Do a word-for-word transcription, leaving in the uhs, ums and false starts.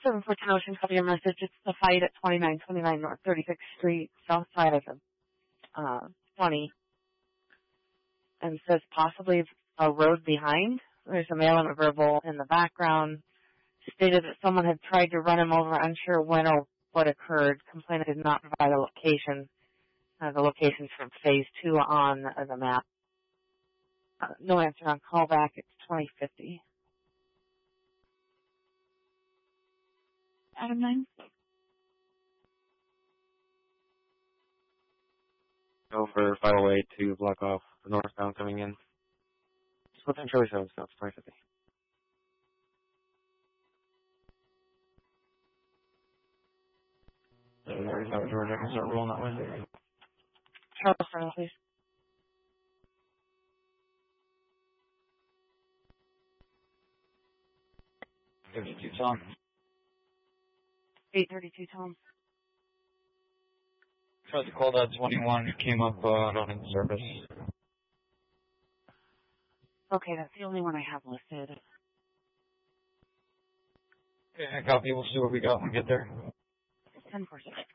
seven four ten Ocean, copy your message. It's the fight at twenty-nine twenty-nine North thirty-sixth Street, south side of the, uh, twenty. And says possibly a road behind. There's a male and a verbal in the background. Stated that someone had tried to run him over, unsure when or what occurred. Complainant did not provide a location. Uh, the location's from phase two on uh, the map. Uh, no answer on callback. It's twenty fifty. Adam nine. Go for five oh eight to block off the northbound coming in. Within Charlie seven stops, twenty fifty. thirty-five Georgia, I can start rolling that way. Charles, front, please. thirty-two Tom. eight thirty-two Tom. Tried to call that twenty-one, came up uh, not in service. Okay, that's the only one I have listed. Okay, copy. We'll see what we got when we get there. ten four six.